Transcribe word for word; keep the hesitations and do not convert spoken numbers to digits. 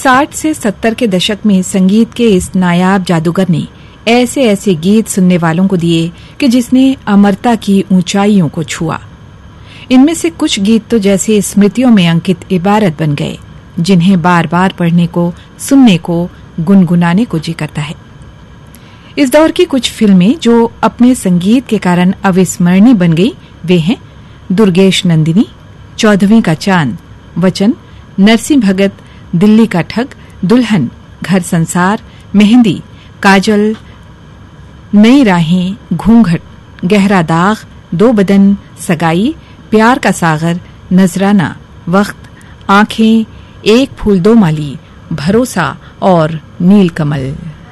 साठ से सत्तर के दशक में संगीत के इस नायाब जादूगर ने ऐसे ऐसे गीत सुनने वालों को दिए कि जिसने अमरता की ऊंचाइयों को छुआ। इनमें से कुछ गीत तो जैसे स्मृतियों में अंकित इबारत बन गए, जिन्हें बार बार पढ़ने को, सुनने को, गुनगुनाने को जी करता है। इस दौर की कुछ फिल्में जो अपने संगीत के कारण अविस्मरणीय बन गई, वे हैं दुर्गेश नंदिनी, चौदहवीं का चांद, वचन, नरसिंह भगत, दिल्ली का ठग, दुल्हन, घर संसार, मेहंदी, काजल, नई राहें, घूंघट, गहरा दाग, दो बदन, सगाई, प्यार का सागर, नजराना, वक्त, आंखें, एक फूल दो माली, भरोसा और नीलकमल।